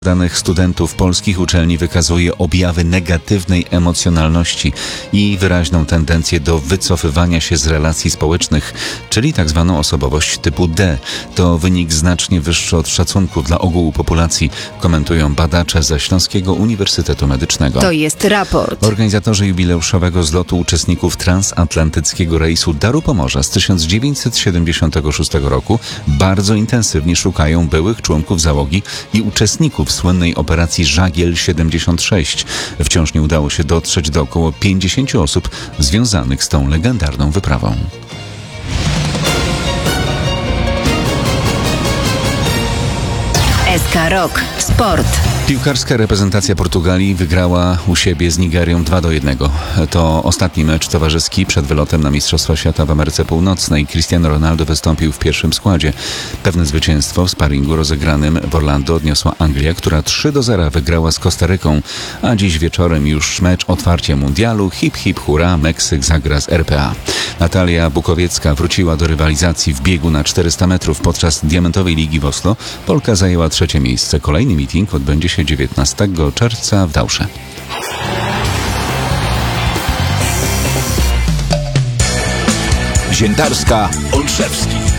Danych studentów polskich uczelni wykazuje objawy negatywnej emocjonalności i wyraźną tendencję do wycofywania się z relacji społecznych, czyli tzw. osobowość typu D. To wynik znacznie wyższy od szacunków dla ogółu populacji, komentują badacze ze Śląskiego Uniwersytetu Medycznego. To jest raport. Organizatorzy jubileuszowego zlotu uczestników transatlantyckiego rejsu Daru Pomorza z 1976 roku bardzo intensywnie szukają byłych członków załogi i uczestników słynnej operacji Żagiel 76. Wciąż nie udało się dotrzeć do około 50 osób związanych z tą legendarną wyprawą. SK Rock. Sport. Piłkarska reprezentacja Portugalii wygrała u siebie z Nigerią 2-1. To ostatni mecz towarzyski przed wylotem na Mistrzostwa Świata w Ameryce Północnej. Cristiano Ronaldo wystąpił w pierwszym składzie. Pewne zwycięstwo w sparingu rozegranym w Orlando odniosła Anglia, która 3-0 wygrała z Kostaryką, a dziś wieczorem już mecz otwarcie mundialu. Hip hip hurra, Meksyk zagra z RPA. Natalia Bukowiecka wróciła do rywalizacji w biegu na 400 metrów podczas Diamentowej Ligi w Oslo. Polka zajęła 3. miejsce. Kolejny meeting odbędzie się 19 czerwca w Dałsze. Ziętarska, Olszewski.